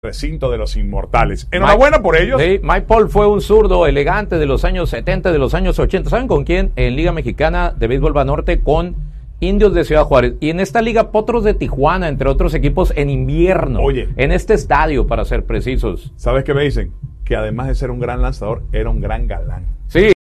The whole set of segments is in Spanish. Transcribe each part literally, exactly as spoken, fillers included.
recinto de los inmortales. Enhorabuena Mike, por ellos. Sí, Mike Paul fue un zurdo elegante de los años setenta, de los años ochenta. ¿Saben con quién? En Liga Mexicana de Béisbol Banorte, con Indios de Ciudad Juárez. Y en esta liga, Potros de Tijuana, entre otros equipos, en invierno. Oye. En este estadio, para ser precisos. ¿Sabes qué me dicen? Que además de ser un gran lanzador, era un gran galán. Sí.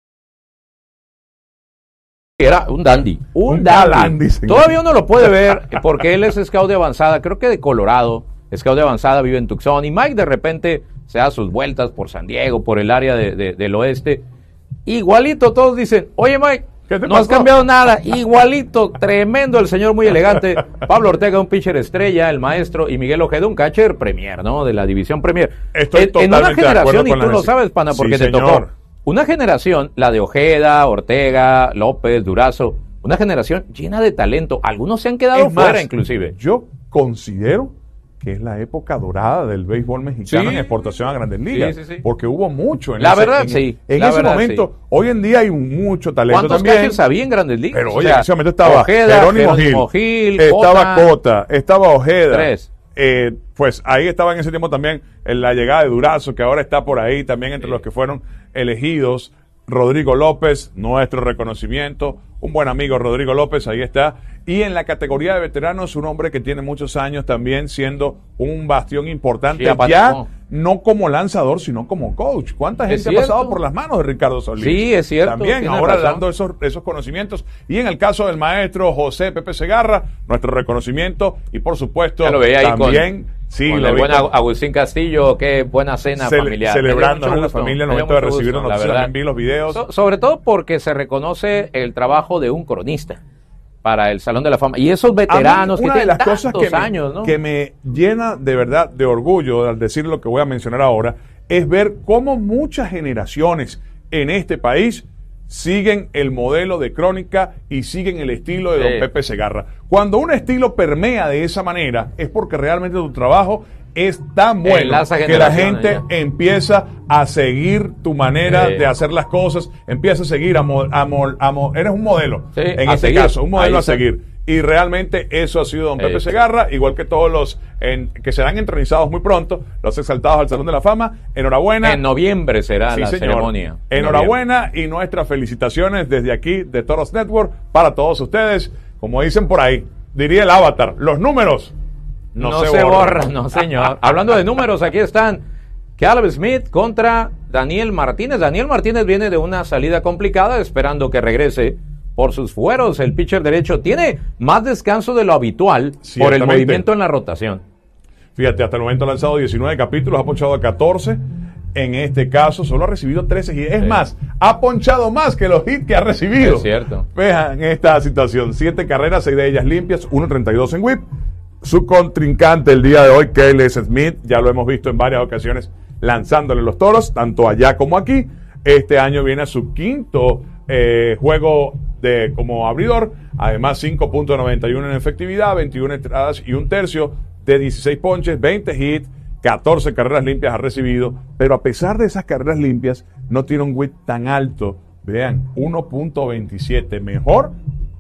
Era un dandy. Un, un dandy. galán, dicen. Todavía uno lo puede ver porque él es scout de avanzada, creo que de Colorado. Scout de avanzada, vive en Tucson. Y Mike de repente se da sus vueltas por San Diego, por el área de, de, del oeste. Igualito, todos dicen, oye Mike, no pasó? Has cambiado nada. Igualito, tremendo el señor, muy elegante. Pablo Ortega, un pitcher estrella, el maestro, y Miguel Ojeda, un catcher premier, ¿no? De la división premier. Estoy en, en una generación, y tú lo sabes, pana, porque sí, te señor. tocó. Una generación, la de Ojeda, Ortega, López, Durazo, una generación llena de talento. Algunos se han quedado es más, fuera, inclusive. Yo considero que es la época dorada del béisbol mexicano, sí, en exportación a Grandes Ligas, sí, sí, sí. porque hubo mucho en la ese, verdad, en, sí, en la ese verdad, momento. Sí. Hoy en día hay mucho talento ¿Cuántos también. catchers había en Grandes Ligas? Pero o oye, sea, en ese momento estaba Ojeda, Jerónimo, Jerónimo Gil, Gil, estaba Cota, estaba Ojeda. Tres. Eh, pues ahí estaba en ese tiempo también en la llegada de Durazo, que ahora está por ahí también entre sí. los que fueron elegidos. Rodrigo López, nuestro reconocimiento, un buen amigo Rodrigo López, ahí está. Y en la categoría de veteranos, un hombre que tiene muchos años también siendo un bastión importante, sí, ya no como lanzador, sino como coach. ¿Cuánta gente ha pasado por las manos de Ricardo Solís? Sí, es cierto. También ahora razón. dando esos, esos conocimientos. Y en el caso del maestro José Pepe Segarra, nuestro reconocimiento. Y por supuesto, ya lo veía ahí también... Con... Sí, con lo el vi buen con... Agustín Castillo, qué buena cena Cele familiar. Celebrando en la familia en el momento de recibir la noticia, también vi los videos. So, sobre todo porque se reconoce el trabajo de un cronista para el Salón de la Fama. Y esos veteranos mí, una que de tienen las cosas tantos que me, años, ¿no? que me llena de verdad de orgullo al decir lo que voy a mencionar ahora, es ver cómo muchas generaciones en este país siguen el modelo de crónica y siguen el estilo de sí. don Pepe Segarra. Cuando un estilo permea de esa manera, es porque realmente tu trabajo es tan bueno que la gente ya. empieza a seguir tu manera sí. de hacer las cosas, empieza a seguir, a mo, a mo, a mo, eres un modelo, sí, en este seguir. caso, un modelo Ahí a está. seguir. Y realmente eso ha sido don Pepe sí. Segarra, igual que todos los en, que serán entronizados muy pronto, los exaltados al Salón de la Fama. Enhorabuena. En noviembre será sí, la señor. ceremonia. Enhorabuena noviembre. Y nuestras felicitaciones desde aquí de Toros Network para todos ustedes. Como dicen por ahí, diría el avatar, los números no, no se, se borran. borran. No, señor. Hablando de números, aquí están Caleb Smith contra Daniel Martínez. Daniel Martínez viene de una salida complicada, esperando que regrese por sus fueros. El pitcher derecho tiene más descanso de lo habitual por el movimiento en la rotación. Fíjate, hasta el momento ha lanzado diecinueve capítulos, ha ponchado a catorce. En este caso, solo ha recibido trece hits. Es sí. más, ha ponchado más que los hits que ha recibido. Es cierto. Vean esta situación. Siete carreras, seis de ellas limpias, uno treinta y dos en whip. Su contrincante el día de hoy, Caleb Smith, ya lo hemos visto en varias ocasiones lanzándole los toros, tanto allá como aquí. Este año viene a su quinto eh, juego de como abridor, además cinco punto noventa y uno en efectividad, veintiuna entradas y un tercio de dieciséis ponches, veinte hits, catorce carreras limpias ha recibido, pero a pesar de esas carreras limpias no tiene un whip tan alto. Vean, uno punto veintisiete, mejor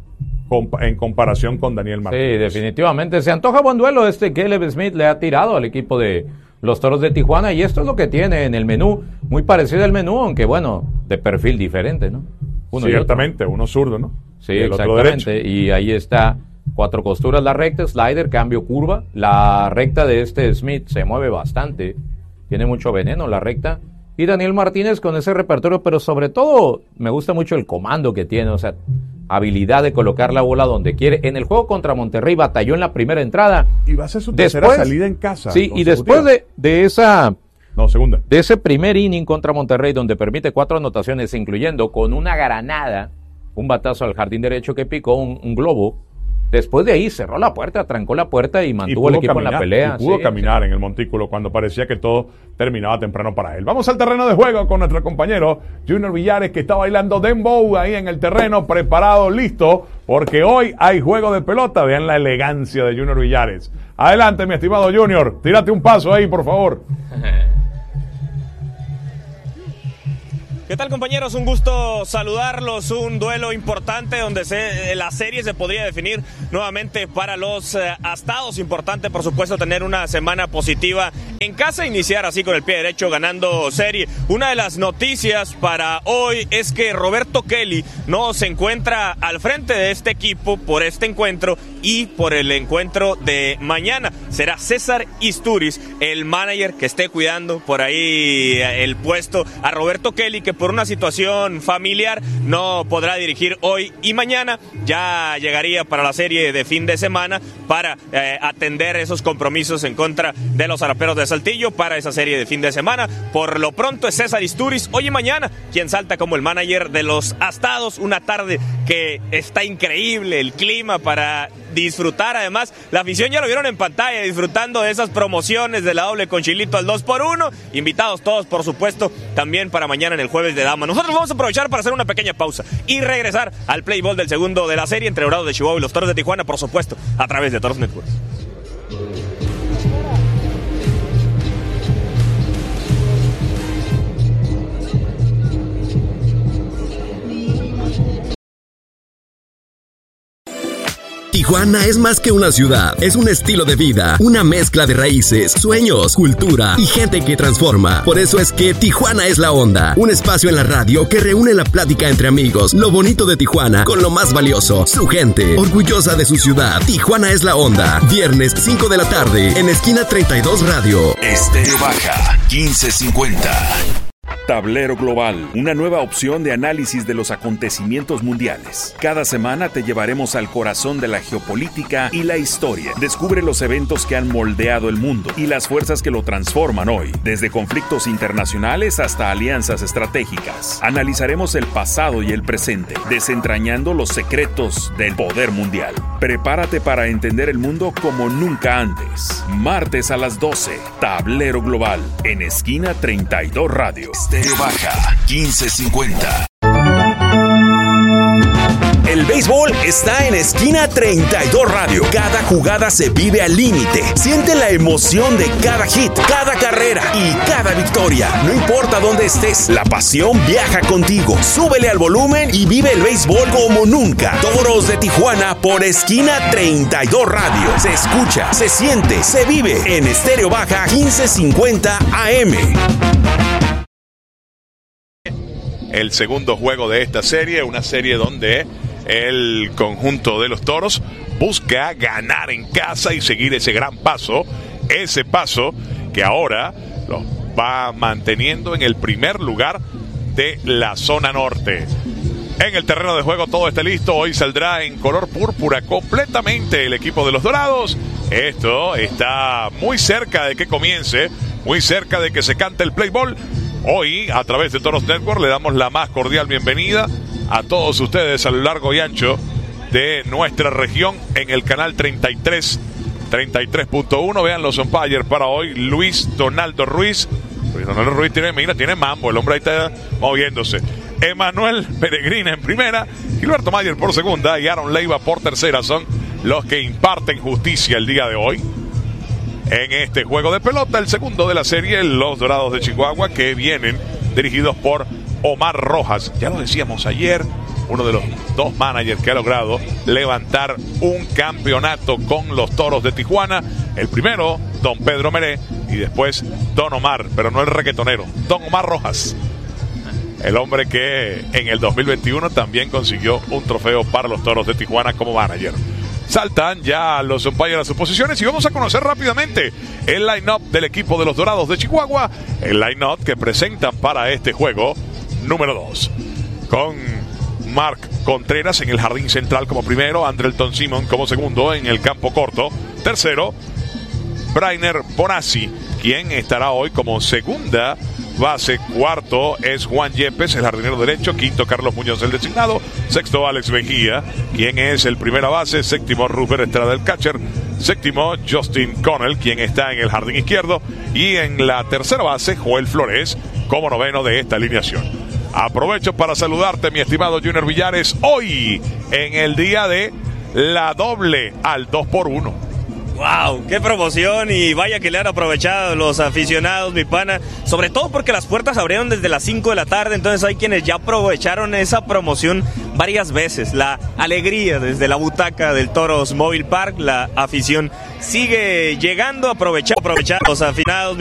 en comparación con Daniel Martínez. Sí, definitivamente. Se antoja buen duelo. Este Caleb Smith le ha tirado al equipo de los Toros de Tijuana y esto es lo que tiene en el menú, muy parecido al menú, aunque bueno, de perfil diferente, ¿no? Uno Ciertamente, uno zurdo, ¿no? Sí, y el exactamente. Otro y ahí está, cuatro costuras la recta, slider, cambio, curva. La recta de este Smith se mueve bastante, tiene mucho veneno la recta. Y Daniel Martínez con ese repertorio, pero sobre todo me gusta mucho el comando que tiene, o sea, habilidad de colocar la bola donde quiere. En el juego contra Monterrey batalló en la primera entrada. Y va a ser su tercera después, salida en casa. Sí, y después de, de esa... No, segunda. De ese primer inning contra Monterrey, donde permite cuatro anotaciones, incluyendo con una granada, un batazo al jardín derecho que picó un, un globo. Después de ahí cerró la puerta, trancó la puerta y mantuvo y el equipo caminar, en la pelea. Y pudo sí, caminar sí. en el montículo cuando parecía que todo terminaba temprano para él. Vamos al terreno de juego con nuestro compañero Junior Villares, que está bailando dembow ahí en el terreno, preparado, listo, porque hoy hay juego de pelota. Vean la elegancia de Junior Villares. Adelante, mi estimado Junior, tírate un paso ahí, por favor. ¿Qué tal, compañeros? Un gusto saludarlos. Un duelo importante donde se, la serie se podría definir nuevamente para los eh, astados. Importante, por supuesto, tener una semana positiva en casa, iniciar así con el pie derecho ganando serie. Una de las noticias para hoy es que Roberto Kelly no se encuentra al frente de este equipo por este encuentro y por el encuentro de mañana. Será César Istúriz el manager que esté cuidando por ahí el puesto a Roberto Kelly, que por una situación familiar no podrá dirigir hoy y mañana. Ya llegaría para la serie de fin de semana para eh, atender esos compromisos en contra de los Zaraperos de Saltillo para esa serie de fin de semana. Por lo pronto es César Istúriz hoy y mañana quien salta como el manager de los Astados. Una tarde que está increíble, el clima para disfrutar. Además, la afición ya lo vieron en pantalla disfrutando de esas promociones de la doble con chilito al dos por uno. Invitados todos, por supuesto, también para mañana en el jueves de dama. Nosotros vamos a aprovechar para hacer una pequeña pausa y regresar al play ball del segundo de la serie entre Dorados de Chihuahua y los Toros de Tijuana, por supuesto, a través de Toros Network. Tijuana es más que una ciudad, es un estilo de vida, una mezcla de raíces, sueños, cultura y gente que transforma. Por eso es que Tijuana es la onda, un espacio en la radio que reúne la plática entre amigos, lo bonito de Tijuana con lo más valioso, su gente, orgullosa de su ciudad. Tijuana es la onda, viernes cinco de la tarde en Esquina treinta y dos Radio. Estéreo Baja, quince cincuenta. Tablero Global, una nueva opción de análisis de los acontecimientos mundiales. Cada semana te llevaremos al corazón de la geopolítica y la historia. Descubre los eventos que han moldeado el mundo y las fuerzas que lo transforman hoy, desde conflictos internacionales hasta alianzas estratégicas. Analizaremos el pasado y el presente, desentrañando los secretos del poder mundial. Prepárate para entender el mundo como nunca antes. Martes a las doce, Tablero Global, en Esquina treinta y dos Radio. Estéreo Baja, quince cincuenta. El béisbol está en Esquina treinta y dos Radio. Cada jugada se vive al límite. Siente la emoción de cada hit, cada carrera y cada victoria. No importa dónde estés, la pasión viaja contigo. Súbele al volumen y vive el béisbol como nunca. Toros de Tijuana por Esquina treinta y dos Radio. Se escucha, se siente, se vive en Estéreo Baja quince cincuenta A M. El segundo juego de esta serie, una serie donde el conjunto de los Toros busca ganar en casa y seguir ese gran paso, ese paso que ahora los va manteniendo en el primer lugar de la zona norte. En el terreno de juego todo está listo, hoy saldrá en color púrpura completamente el equipo de los Dorados. Esto está muy cerca de que comience, muy cerca de que se cante el play ball. Hoy, a través de Toros Network, le damos la más cordial bienvenida a todos ustedes a lo largo y ancho de nuestra región en el canal treinta y tres, treinta y tres punto uno. Vean los umpires para hoy. Luis Donaldo Ruiz. Luis Donaldo Ruiz tiene, mira, tiene mambo. El hombre ahí está moviéndose. Emanuel Peregrina en primera. Gilberto Mayer por segunda. Y Aaron Leiva por tercera. Son los que imparten justicia el día de hoy en este juego de pelota, el segundo de la serie, los Dorados de Chihuahua, que vienen dirigidos por Omar Rojas. Ya lo decíamos ayer, uno de los dos managers que ha logrado levantar un campeonato con los Toros de Tijuana. El primero, don Pedro Meré, y después don Omar, pero no el reggaetonero, don Omar Rojas. El hombre que en el dos mil veintiuno también consiguió un trofeo para los Toros de Tijuana como manager. Saltan ya los umpires a sus posiciones y vamos a conocer rápidamente el line-up del equipo de los Dorados de Chihuahua. El line-up que presentan para este juego número dos. Con Mark Contreras en el jardín central como primero, Andrelton Simon como segundo en el campo corto. Tercero, Brainer Bonazzi, quien estará hoy como segunda base. Cuarto es Juan Yepes, el jardinero derecho. Quinto, Carlos Muñoz, el designado. Sexto, Alex Mejía, quien es el primera base. Séptimo, Rupert Estrada, el catcher. Séptimo, Justin Connell, quien está en el jardín izquierdo. Y en la tercera base, Joel Flores, como noveno de esta alineación. Aprovecho para saludarte, mi estimado Junior Villares, hoy en el día de la doble al dos por uno. Wow, qué promoción, y vaya que le han aprovechado los aficionados, mi pana, sobre todo porque las puertas abrieron desde las cinco de la tarde, entonces hay quienes ya aprovecharon esa promoción varias veces. La alegría desde la butaca del Toros Mobile Park, la afición sigue llegando, aprovechando, aprovechando los aficionados.